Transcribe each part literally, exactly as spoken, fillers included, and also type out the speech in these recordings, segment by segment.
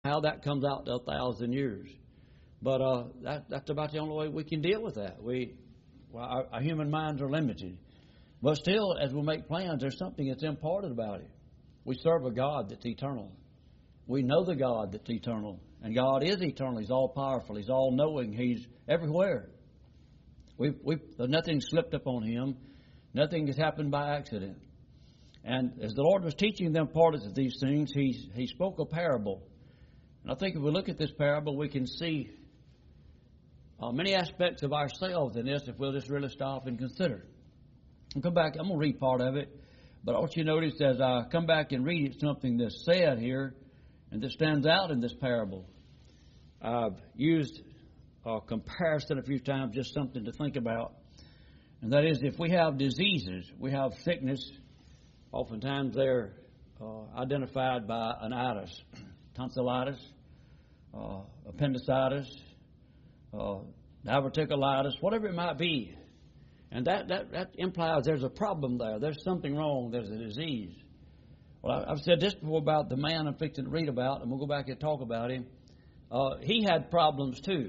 how that comes out to a thousand years. But uh, that, that's about the only way we can deal with that. We, well, our, our human minds are limited. But still, as we make plans, there's something that's important about it. We serve a God that's eternal. We know the God that's eternal. And God is eternal. He's all-powerful. He's all-knowing. He's everywhere. We've, we've, nothing slipped upon Him. Nothing has happened by accident. And as the Lord was teaching them part of these things, He, he spoke a parable. And I think if we look at this parable, we can see uh, many aspects of ourselves in this if we'll just really stop and consider. I'll come back. I'm going to read part of it. But I want you to notice as I come back and read it, something that's said here and that stands out in this parable. I've used a comparison a few times, just something to think about. And that is, if we have diseases, we have sickness, oftentimes they're uh, identified by an itis, tonsillitis, uh, appendicitis, uh, diverticulitis, whatever it might be. And that, that, that implies there's a problem there. There's something wrong. There's a disease. Well, I, I've said this before about the man I'm fixing to read about, and we'll go back and talk about him. Uh, he had problems too.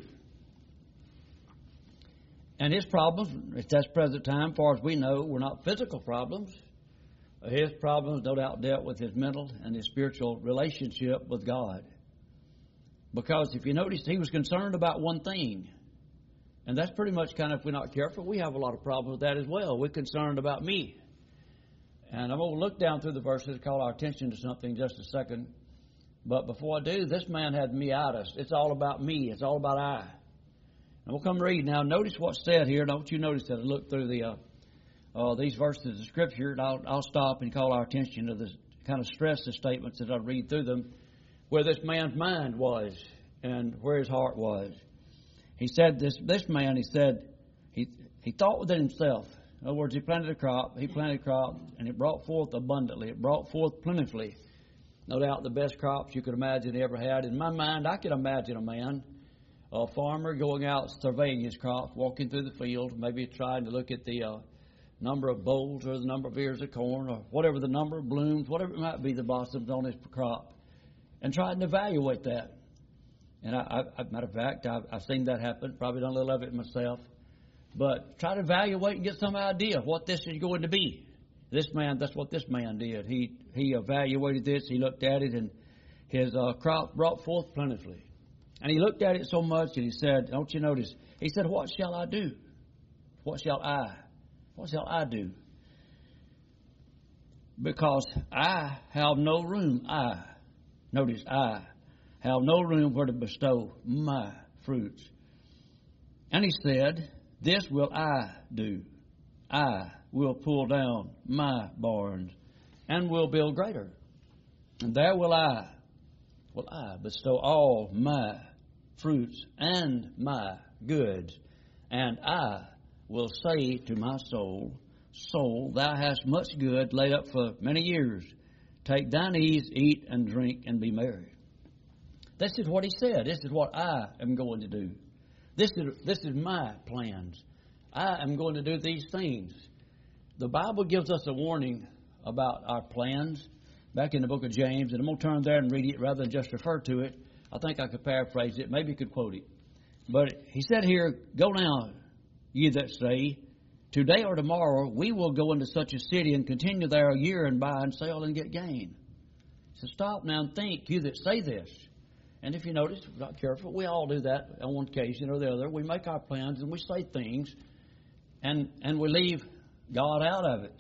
And his problems, at this present time, as far as we know, were not physical problems. His problems, no doubt, dealt with his mental and his spiritual relationship with God. Because if you notice, he was concerned about one thing. And that's pretty much kind of, if we're not careful, we have a lot of problems with that as well. We're concerned about me. And I'm going to look down through the verses, call our attention to something in just a second. But before I do, this man had meitis. It's all about me. It's all about I. And we'll come read now. Notice what's said here. Don't you notice that I look through the uh, uh, these verses of Scripture, and I'll, I'll stop and call our attention to the kind of stress the statements as I read through them, where this man's mind was and where his heart was. He said, this this man, he said, he he thought within himself. In other words, he planted a crop, he planted a crop, and it brought forth abundantly. It brought forth plentifully. No doubt the best crops you could imagine he ever had. In my mind, I could imagine a man, a farmer going out surveying his crops, walking through the field, maybe trying to look at the uh, number of bolls or the number of ears of corn or whatever the number of blooms, whatever it might be, the blossoms on his crop, and trying to evaluate that. And I, I, matter of fact, I've, I've seen that happen, probably done a little of it myself. But try to evaluate and get some idea of what this is going to be. This man, that's what this man did. He he evaluated this, he looked at it, and his uh, crop brought forth plentifully. And he looked at it so much, and he said, don't you notice? He said, what shall I do? What shall I? What shall I do? Because I have no room, I, notice, I have no room where to bestow my fruits. And he said, this will I do. I will pull down my barns and will build greater. And there will I, will I bestow all my fruits and my goods. And I will say to my soul, soul, thou hast much good laid up for many years. Take thine ease, eat and drink and be merry. This is what he said. This is what I am going to do. This is, this is my plans. I am going to do these things. The Bible gives us a warning about our plans back in the book of James, and I'm going to turn there and read it rather than just refer to it. I think I could paraphrase it. Maybe you could quote it. But he said here, go now, ye that say, today or tomorrow we will go into such a city and continue there a year and buy and sell and get gain. So stop now and think, you that say this. And if you notice, if we're not careful, we all do that on one occasion or the other. We make our plans and we say things, and, and we leave God out of it.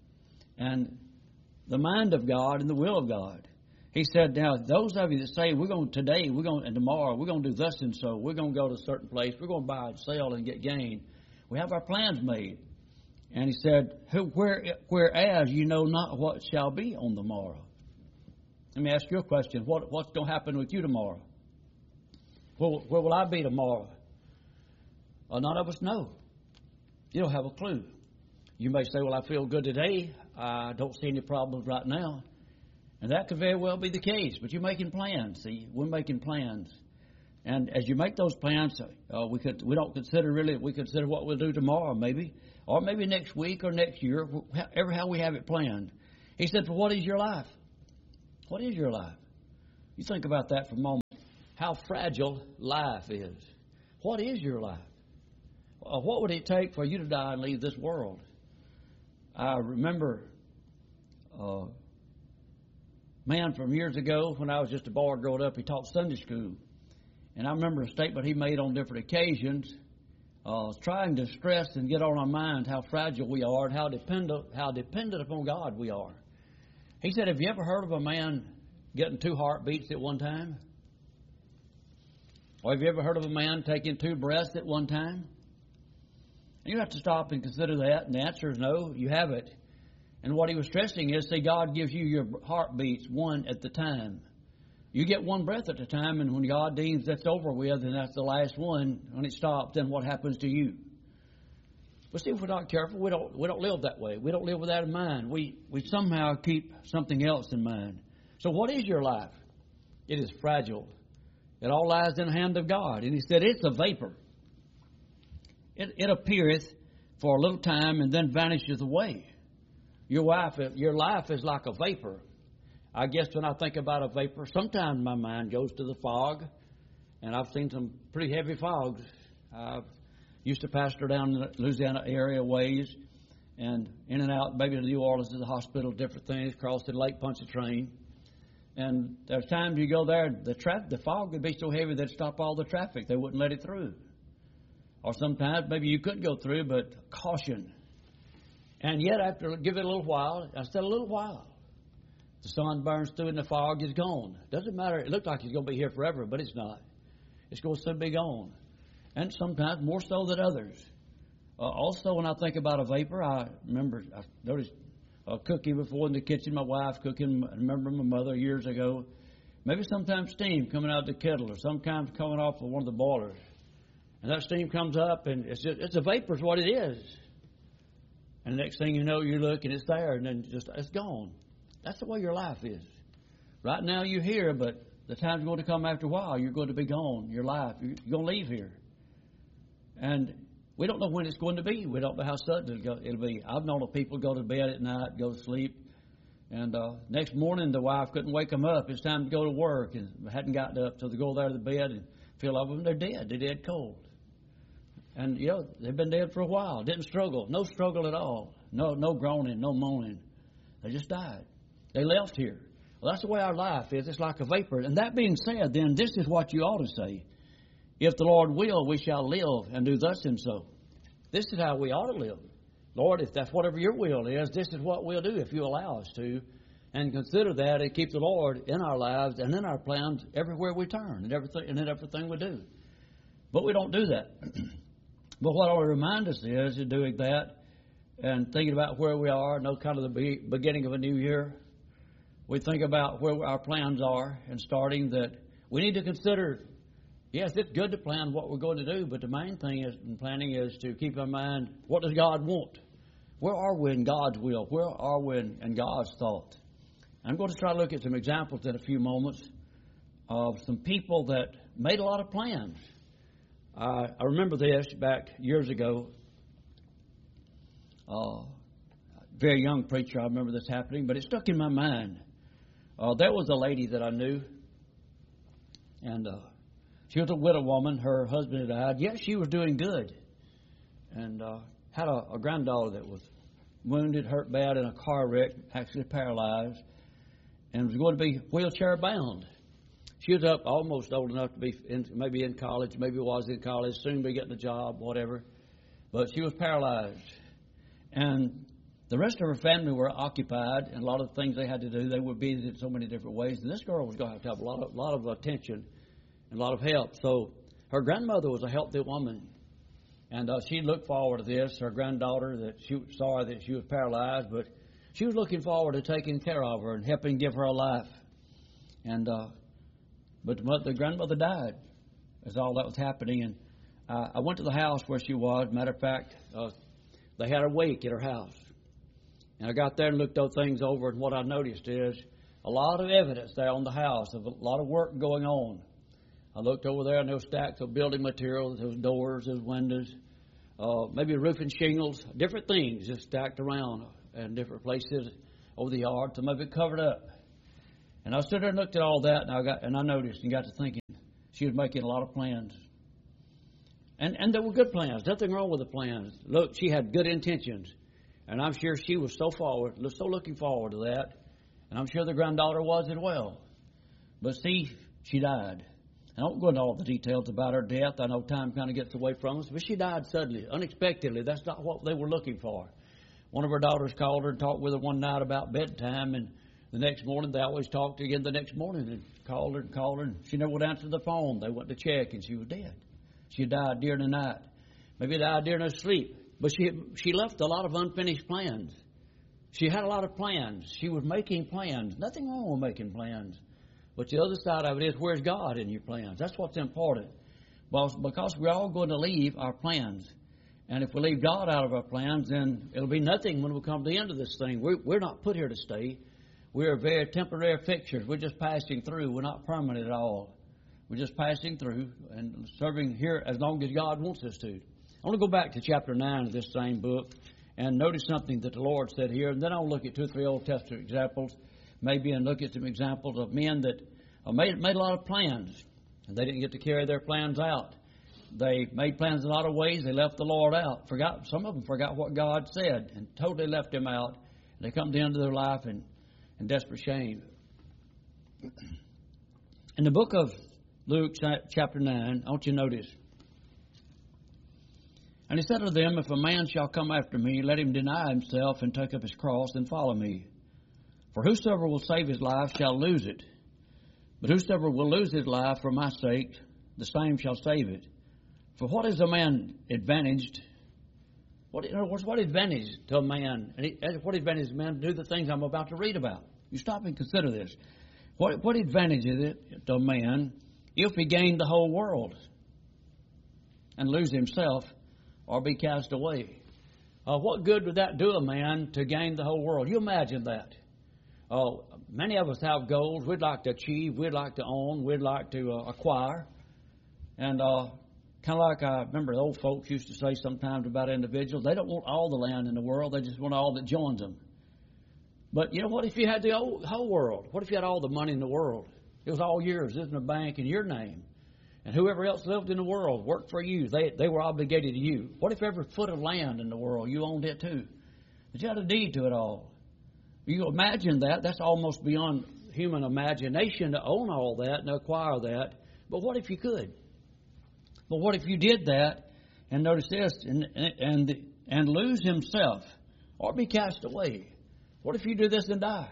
And the mind of God and the will of God. He said, now, those of you that say, we're going today, we're going, and tomorrow, we're going to do thus and so, we're going to go to a certain place, we're going to buy and sell and get gain. We have our plans made. And he said, Where, whereas you know not what shall be on the morrow. Let me ask you a question. What, what's going to happen with you tomorrow? Where, where will I be tomorrow? Well, none of us know. You don't have a clue. You may say, well, I feel good today. I don't see any problems right now. And that could very well be the case. But you're making plans. See, we're making plans. And as you make those plans, uh, we could we don't consider really, we consider what we'll do tomorrow maybe. Or maybe next week or next year, ever how we have it planned. He said, for what is your life? What is your life? You think about that for a moment. how fragile life is. What is your life? Uh, what would it take for you to die and leave this world? I remember a man from years ago when I was just a boy growing up. He taught Sunday school. And I remember a statement he made on different occasions, uh, trying to stress and get on our mind how fragile we are and how dependent, how dependent upon God we are. He said, have you ever heard of a man getting two heartbeats at one time? Or have you ever heard of a man taking two breaths at one time? You have to stop and consider that, and the answer is no, you haven't. And what he was stressing is, see, God gives you your heartbeats one at the time. You get one breath at a time, and when God deems that's over with, and that's the last one, when it stops, then what happens to you? But see, if we're not careful, we don't we don't live that way. We don't live with that in mind. We we somehow keep something else in mind. So what is your life? It is fragile. It all lies in the hand of God. And he said, it's a vapor. It, it appeareth for a little time and then vanishes away. Your wife, your life is like a vapor. I guess when I think about a vapor, sometimes my mind goes to the fog, and I've seen some pretty heavy fogs. I used to pastor down in the Louisiana area ways, and in and out, maybe to New Orleans to the hospital, different things, crossed the Lake Pontchartrain. And there's times you go there, the traffic, the fog would be so heavy they'd stop all the traffic. They wouldn't let it through. Or sometimes maybe you could go through, but caution. And yet, after give it a little while, I said a little while, the sun burns through and the fog is gone. Doesn't matter. It looked like it's going to be here forever, but it's not. It's going to soon be gone. And sometimes more so than others. Uh, also, when I think about a vapor, I remember, I noticed uh, cooking before in the kitchen, my wife cooking. I remember my mother years ago. Maybe sometimes steam coming out of the kettle or sometimes coming off of one of the boilers. And that steam comes up, and it's just, it's a vapor is what it is. And the next thing you know, you look, and it's there, and then just it's gone. That's the way your life is. Right now you're here, but the time's going to come after a while. You're going to be gone. Your life, you're going to leave here. And we don't know when it's going to be. We don't know how sudden it'll be. I've known of people go to bed at night, go to sleep, and uh, next morning the wife couldn't wake them up. It's time to go to work, and hadn't gotten up, so they go there to the bed and feel like them they're dead. They're dead cold. And, you know, they've been dead for a while. Didn't struggle. No struggle at all. No no groaning, no moaning. They just died. They left here. Well, that's the way our life is. It's like a vapor. And that being said, then, this is what you ought to say. If the Lord will, we shall live and do thus and so. This is how we ought to live. Lord, if that's whatever your will is, this is what we'll do if you allow us to. And consider that and keep the Lord in our lives and in our plans everywhere we turn and everything, and in everything we do. But we don't do that. But what I want to remind us is in doing that and thinking about where we are, no kind of the beginning of a new year, we think about where our plans are and starting that we need to consider, yes, it's good to plan what we're going to do, but the main thing is in planning is to keep in mind, what does God want? Where are we in God's will? Where are we in, in God's thought? I'm going to try to look at some examples in a few moments of some people that made a lot of plans. Uh, I remember this back years ago. Uh, very young preacher, I remember this happening, but it stuck in my mind. Uh, there was a lady that I knew, and uh, she was a widow woman. Her husband had died. Yes, she was doing good, and uh, had a, a granddaughter that was wounded, hurt bad in a car wreck, actually paralyzed, and was going to be wheelchair bound. She was up almost old enough to be in, maybe in college, maybe was in college, soon be getting a job, whatever. But she was paralyzed. And the rest of her family were occupied, and a lot of the things they had to do, they were busy in so many different ways. And this girl was going to have to have a lot of, lot of attention and a lot of help. So her grandmother was a healthy woman. And uh, she looked forward to this. Her granddaughter, that she was sorry that she was paralyzed, but she was looking forward to taking care of her and helping give her a life. And uh, But the, mother, the grandmother died as all that was happening. And uh, I went to the house where she was. Matter of fact, uh, they had a wake at her house. And I got there and looked those things over. And what I noticed is a lot of evidence there on the house of a lot of work going on. I looked over there and there was stacks of building materials. There was doors, there was windows, uh, maybe roofing shingles, different things just stacked around in different places over the yard. Some of it covered up. And I stood there and looked at all that, and I got and I noticed and got to thinking, She was making a lot of plans. And and there were good plans. Nothing wrong with the plans. Look, she had good intentions. And I'm sure she was so forward, so looking forward to that. And I'm sure the granddaughter was as well. But see, she died. I don't go into all the details about her death. I know time kind of gets away from us. But she died suddenly, unexpectedly. That's not what they were looking for. One of her daughters called her and talked with her one night about bedtime. And the next morning, they always talked again the next morning and called her and called her. And she never would answer the phone. They went to check and she was dead. She died during the night. Maybe died during her sleep. But she she left a lot of unfinished plans. She had a lot of plans. She was making plans. Nothing wrong with making plans. But the other side of it is, where's God in your plans? That's what's important. Well, because we're all going to leave our plans. And if we leave God out of our plans, then it'll be nothing when we come to the end of this thing. We're, we're not put here to stay. We're very temporary fixtures. We're just passing through. We're not permanent at all. We're just passing through and serving here as long as God wants us to. I want to go back to chapter nine of this same book and notice something that the Lord said here. And then I'll look at two or three Old Testament examples, maybe, and look at some examples of men that made, made a lot of plans. And they didn't get to carry their plans out. They made plans in a lot of ways. They left the Lord out. Forgot Some of them forgot what God said and totally left Him out. And they come to the end of their life in, in desperate shame. In the book of Luke chapter nine, I want you to notice. And He said to them, if a man shall come after me, let him deny himself and take up his cross and follow me. For whosoever will save his life shall lose it. But whosoever will lose his life for my sake, the same shall save it. For what is a man advantaged? What, in other words, what advantage to a man? And he, what advantage is a man to do the things I'm about to read about? You stop and consider this. What, what advantage is it to a man if he gained the whole world and lose himself or be cast away? Uh, what good would that do a man to gain the whole world? You imagine that. Uh, many of us have goals we'd like to achieve, we'd like to own, we'd like to uh, acquire. And uh, kind of like I remember the old folks used to say sometimes about individuals, they don't want all the land in the world, they just want all that joins them. But you know what if you had the whole, whole world? What if you had all the money in the world? It was all yours. It was in a bank in your name. And whoever else lived in the world worked for you. They they were obligated to you. What if every foot of land in the world, you owned it too? But you had a deed to it all. You imagine that. That's almost beyond human imagination to own all that and acquire that. But what if you could? But what if you did that, and notice this, and and and lose himself or be cast away? What if you do this and die?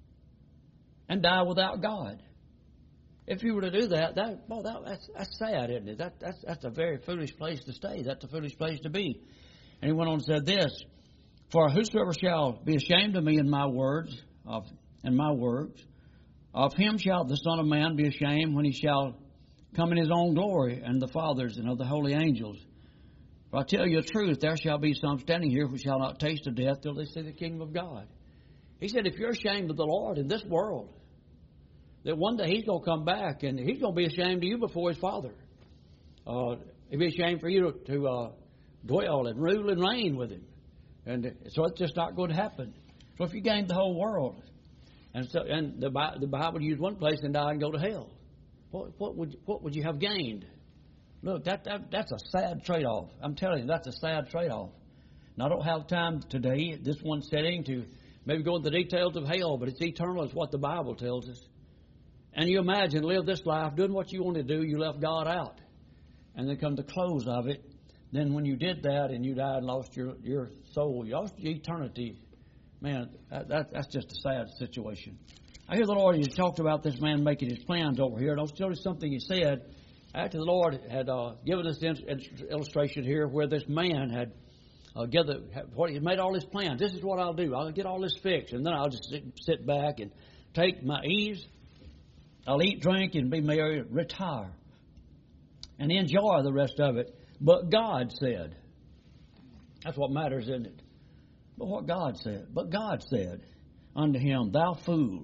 And die without God? If you were to do that, that, well, that that's, that's sad, isn't it? That, that's, that's a very foolish place to stay. That's a foolish place to be. And he went on and said this, for whosoever shall be ashamed of me in my words, of and my works, of him shall the Son of Man be ashamed when he shall come in his own glory and the Father's and of the holy angels. For I tell you the truth, there shall be some standing here who shall not taste of death till they see the kingdom of God. He said, if you're ashamed of the Lord in this world, that one day He's going to come back and He's going to be ashamed of you before His Father. Uh, He'll be ashamed for you to, to uh, dwell and rule and reign with Him. And so it's just not going to happen. So if you gained the whole world, and so and the, the Bible used one place and die and go to hell, what, what would what would you have gained? Look, that, that that's a sad trade-off. I'm telling you, that's a sad trade-off. Now, I don't have time today, this one setting, to maybe go into the details of hell, but it's eternal. It's what the Bible tells us. And you imagine, live this life, doing what you want to do, you left God out. And then come the close of it. Then when you did that and you died and lost your, your soul, you lost your eternity, man, that, that, that's just a sad situation. I hear the Lord, He talked about this man making his plans over here. And I'll tell you something He said. After the Lord had uh, given us this illustration here where this man had uh, gathered, what, he made all his plans. This is what I'll do. I'll get all this fixed. And then I'll just sit, sit back and take my ease. I'll eat, drink, and be merry, retire, and enjoy the rest of it. But God said, that's what matters, isn't it? But what God said, but God said unto him, thou fool.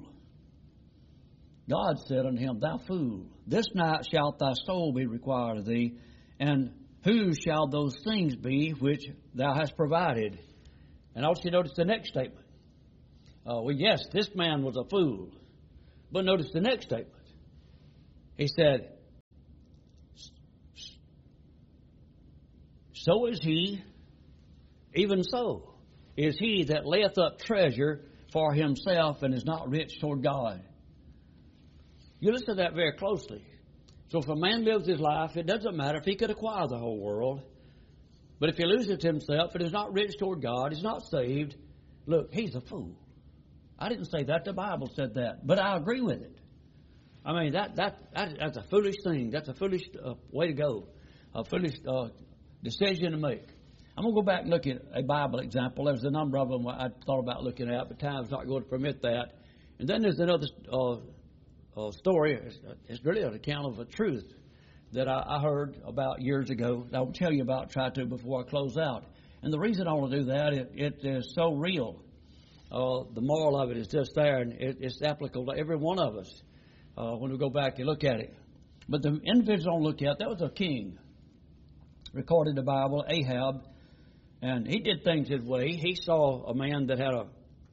God said unto him, thou fool, this night shalt thy soul be required of thee, and whose shall those things be which thou hast provided? And also notice the next statement. Uh, well, yes, this man was a fool. But notice the next statement. He said, so is he, even so, is he that layeth up treasure for himself and is not rich toward God. You listen to that very closely. So if a man lives his life, it doesn't matter if he could acquire the whole world. But if he loses himself and is not rich toward God, he's not saved, look, he's a fool. I didn't say that. The Bible said that. But I agree with it. I mean, that, that, that that's a foolish thing. That's a foolish uh, way to go. A foolish uh, decision to make. I'm going to go back and look at a Bible example. There's a number of them I thought about looking at, but time's not going to permit that. And then there's another uh, uh, story. It's, it's really an account of a truth that I, I heard about years ago. I'll tell you about, try to, before I close out. And the reason I want to do that, it, it is so real. Uh, the moral of it is just there, and it, it's applicable to every one of us uh, when we go back and look at it. But the individual I want to look at, that was a king. Recorded in the Bible, Ahab. And he did things his way. He saw a man that had a,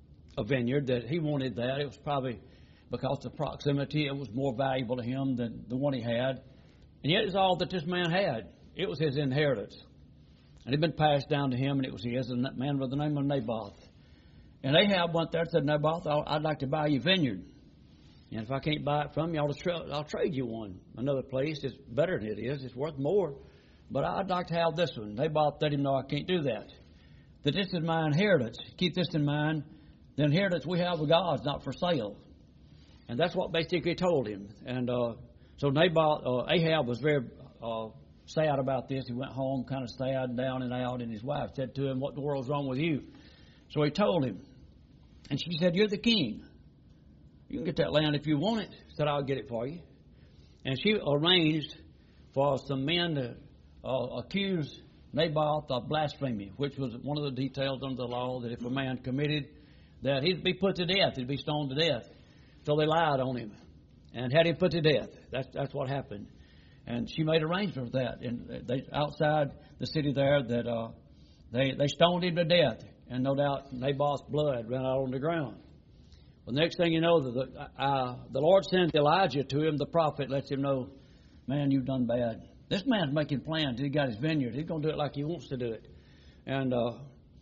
a vineyard, that he wanted that. It was probably because of proximity, it was more valuable to him than the one he had. And yet it's all that this man had. It was his inheritance. And it had been passed down to him, and it was his, a man by the name of Naboth. And Ahab went there and said, Naboth, I'd like to buy your vineyard. And if I can't buy it from you, I'll, tra- I'll trade you one. Another place is better than it is. It's worth more. But I'd like to have this one. Naboth let him know, I can't do that. That this is my inheritance. Keep this in mind. The inheritance we have with God is not for sale. And that's what basically told him. And uh, so Naboth, uh, Ahab was very uh, sad about this. He went home kind of sad, down and out. And his wife said to him, what the world's wrong with you? So he told him. And she said, you're the king. You can get that land if you want it. He said, I'll get it for you. And she arranged for some men to uh, accuse Naboth of blasphemy, which was one of the details under the law, that if a man committed, that he'd be put to death. He'd be stoned to death. So they lied on him and had him put to death. That's that's what happened. And she made arrangements for that. And they outside the city there, that uh, they they stoned him to death. And no doubt Naboth's blood ran out on the ground. Well, the next thing you know, the uh, the Lord sends Elijah to him. The prophet lets him know, man, you've done bad. This man's making plans. He got his vineyard. He's going to do it like he wants to do it. And uh,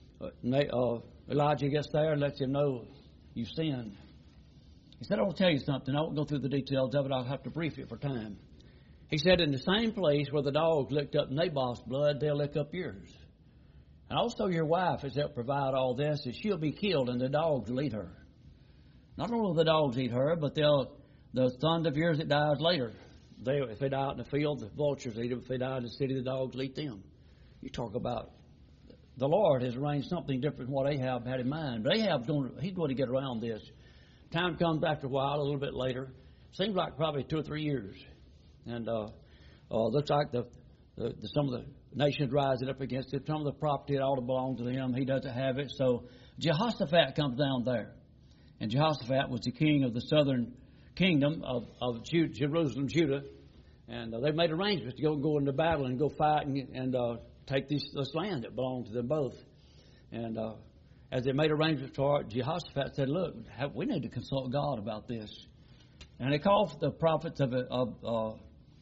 uh, Elijah gets there and lets him know, you've sinned. He said, I want to tell you something. I won't go through the details of it. I'll have to brief it for time. He said, in the same place where the dogs licked up Naboth's blood, they'll lick up yours. And also your wife has helped provide all this, that she'll be killed and the dogs will eat her. Not only will the dogs eat her, but they'll the son of yours that dies later. They, if they die out in the field, the vultures eat them. If they die in the city, the dogs eat them. You talk about the Lord has arranged something different from what Ahab had in mind. But Ahab's going to, he's going to get around this. Time comes after a while, a little bit later. Seems like probably two or three years. And uh, uh, looks like the, the, the some of the nations rising up against it. Some of the property that ought to belong to them, he doesn't have it. So Jehoshaphat comes down there. And Jehoshaphat was the king of the southern kingdom of, of Judah, Jerusalem, Judah. And uh, they made arrangements to go go into battle and go fight and, and uh, take this, this land that belonged to them both. And uh, as they made arrangements for it, Jehoshaphat said, look, have, we need to consult God about this. And they called the prophets of, of uh,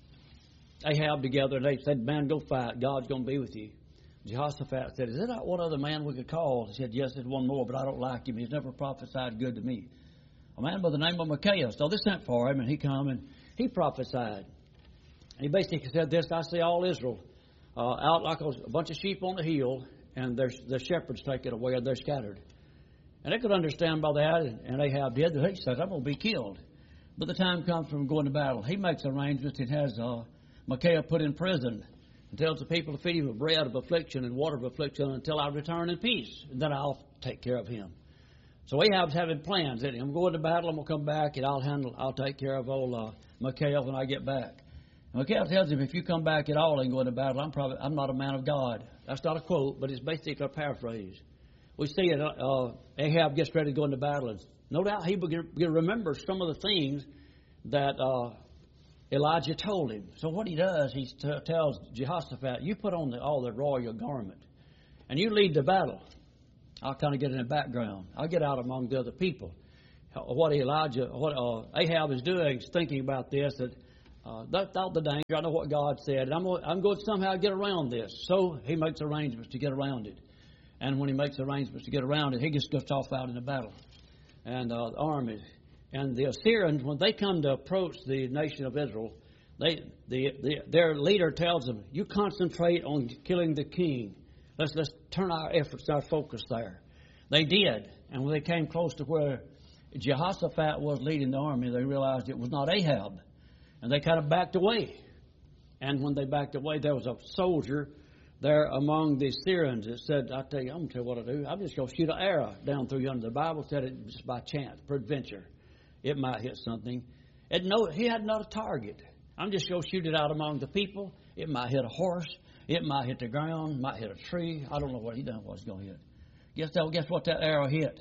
Ahab together, and they said, man, go fight. God's going to be with you. Jehoshaphat said, is there not one other man we could call? He said, yes, there's one more, but I don't like him. He's never prophesied good to me. A man by the name of Micaiah. So they sent for him, and he come and he prophesied. And he basically said this, I see all Israel uh, out like a bunch of sheep on the hill, and their, their shepherds take it away, and they're scattered. And they could understand by that, and Ahab did. He said, I'm going to be killed. But the time comes from going to battle. He makes arrangements. It has uh, Micaiah put in prison and tells the people to feed him with bread of affliction and water of affliction until I return in peace. And then I'll take care of him. So Ahab's having plans. I'm going to battle. I'm going to come back, and I'll handle. I'll take care of old uh, Micaiah when I get back. And Micaiah tells him, if you come back at all and go into battle, I'm probably I'm not a man of God. That's not a quote, but it's basically a paraphrase. We see it. Uh, Ahab gets ready to go into battle, and no doubt he will remember some of the things that uh, Elijah told him. So what he does, he t- tells Jehoshaphat, you put on the, all the royal garment, and you lead the battle. I'll kind of get in the background. I'll get out among the other people. What Elijah, what uh, Ahab is doing is thinking about this, that uh, that's out the danger. I know what God said, and I'm going, I'm going to somehow get around this. So he makes arrangements to get around it. And when he makes arrangements to get around it, he just goes off out in the battle. And uh, the armies. And the Assyrians, when they come to approach the nation of Israel, they the, the their leader tells them, you concentrate on killing the king. Let's, let's turn our efforts, our focus there. They did. And when they came close to where Jehoshaphat was leading the army, they realized it was not Ahab. And they kind of backed away. And when they backed away, there was a soldier there among the Syrians that said, I tell you, I'm going to tell you what I do. I'm just going to shoot an arrow down through yonder. The Bible said it just by chance, peradventure. It might hit something. It, no, he had not a target. I'm just going to shoot it out among the people. It might hit a horse. It might hit the ground. Might hit a tree. I don't know what he done was going to hit. Guess, that, guess what that arrow hit?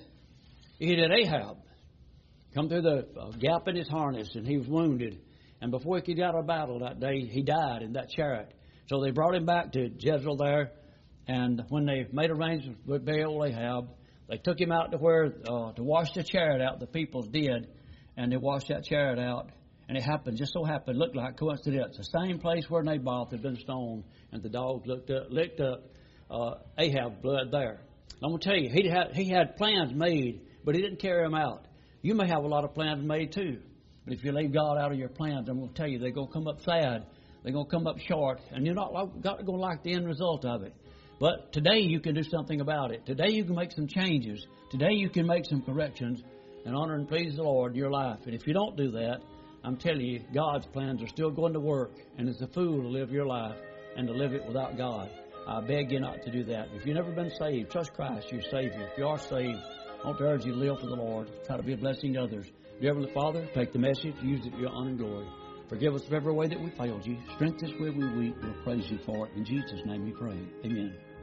It hit Ahab. Come through the uh, gap in his harness, and he was wounded. And before he could get out of battle that day, he died in that chariot. So they brought him back to Jezreel there, and when they made arrangements with Baal Ahab, they took him out to where uh, to wash the chariot out. The people did, and they washed that chariot out. And it happened, just so happened, looked like coincidence. The same place where Naboth had been stoned, and the dogs looked up, licked up uh, Ahab's blood there. I'm going to tell you, he had he had plans made, but he didn't carry them out. You may have a lot of plans made too, but if you leave God out of your plans, I'm going to tell you, they're going to come up sad. They're going to come up short, and you're not going to like the end result of it. But today you can do something about it. Today you can make some changes. Today you can make some corrections and honor and please the Lord in your life. And if you don't do that, I'm telling you, God's plans are still going to work, and it's a fool to live your life and to live it without God. I beg you not to do that. If you've never been saved, trust Christ, your Savior. If you are saved, I want to urge you to live for the Lord. Try to be a blessing to others. Dear Heavenly Father, take the message, use it for your honor and glory. Forgive us of every way that we failed you. Strengthen us where we weak. We'll praise you for it. In Jesus' name we pray. Amen.